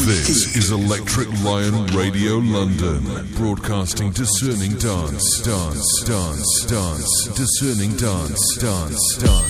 This is Electric Lion Radio London, broadcasting discerning dance, discerning dance.